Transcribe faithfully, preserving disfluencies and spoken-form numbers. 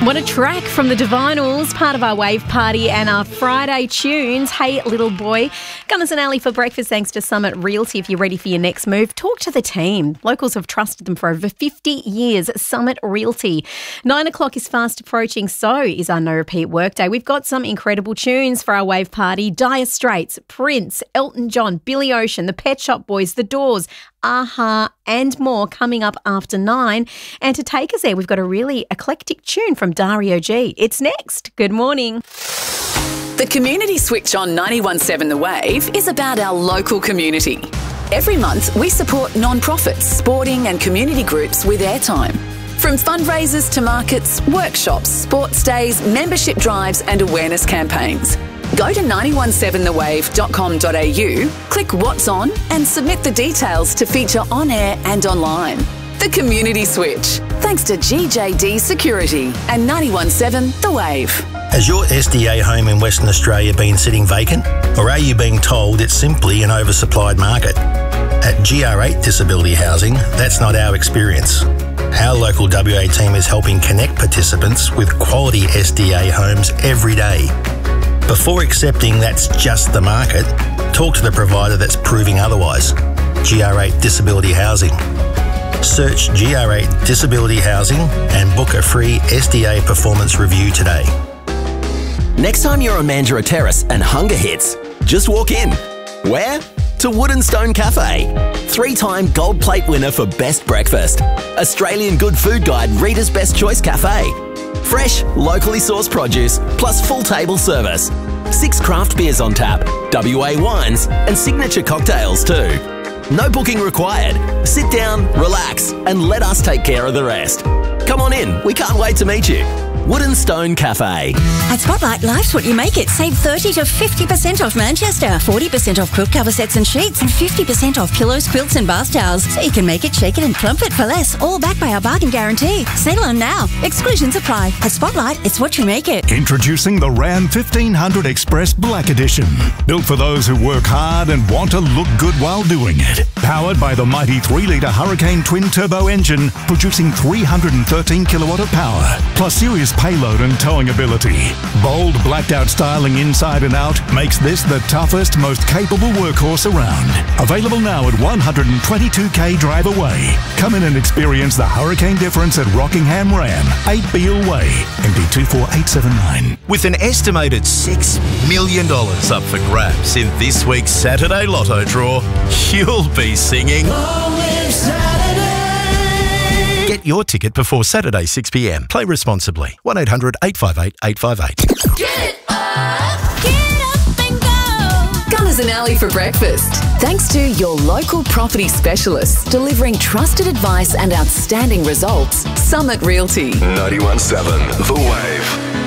What a track from the Divinals, part of our Wave Party and our Friday tunes. Hey, little boy. Gunners and Ali for breakfast, thanks to Summit Realty. If you're ready for your next move, talk to the team. Locals have trusted them for over fifty years. Summit Realty. Nine o'clock is fast approaching, so is our no repeat workday. We've got some incredible tunes for our Wave Party. Dire Straits, Prince, Elton John, Billy Ocean, the Pet Shop Boys, The Doors, Aha, and more coming up after nine. And to take us there, we've got a really eclectic tune from Dario G. It's next. Good morning. The Community Switch on ninety-one point seven The Wave is about our local community. Every month, we support non-profits, sporting and community groups with airtime. From fundraisers to markets, workshops, sports days, membership drives and awareness campaigns. Go to nine one seven the wave dot com dot a u, click What's On and submit the details to feature on air and online. The Community Switch. Thanks to G J D Security and ninety-one point seven The Wave. Has your S D A home in Western Australia been sitting vacant? Or are you being told it's simply an oversupplied market? At G R eight Disability Housing, that's not our experience. Our local W A team is helping connect participants with quality S D A homes every day. Before accepting that's just the market, talk to the provider that's proving otherwise. G R eight Disability Housing. Search G R eight Disability Housing and book a free S D A performance review today. Next time you're on Mandurah Terrace and hunger hits, just walk in. Where? To Wood and Stone Cafe. Three-time gold plate winner for best breakfast. Australian Good Food Guide Reader's Best Choice Cafe. Fresh, locally sourced produce, plus full table service. Six craft beers on tap, W A wines, and signature cocktails too. No booking required. Sit down, relax, and let us take care of the rest. Come on in, we can't wait to meet you. Wood and Stone Cafe. At Spotlight, life's what you make it. Save thirty to fifty percent off Manchester, forty percent off quilt cover sets and sheets, and fifty percent off pillows, quilts and bath towels. So you can make it, shake it and plump it for less. All backed by our bargain guarantee. Sale on now. Exclusions apply. At Spotlight, it's what you make it. Introducing the Ram fifteen hundred Express Black Edition. Built for those who work hard and want to look good while doing it. Powered by the mighty three litre Hurricane twin-turbo engine, producing three hundred thirteen kilowatt of power, plus serious payload and towing ability. Bold, blacked-out styling inside and out makes this the toughest, most capable workhorse around. Available now at one hundred twenty-two k drive away. Come in and experience the Hurricane difference at Rockingham Ram, eight Beale Way, M D two four eight seven nine. With an estimated six million dollars up for grabs in this week's Saturday Lotto draw, you'll be singing Get your ticket before Saturday six p m. Play responsibly. one eight hundred eight five eight eight five eight. Get up! Get up and go! Gunners and Ali for breakfast. Thanks to your local property specialists delivering trusted advice and outstanding results. Summit Realty. ninety-one point seven The Wave.